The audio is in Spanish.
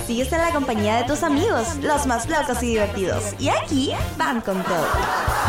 sigues en la compañía de tus amigos, los más locos y divertidos. Y aquí van con todo.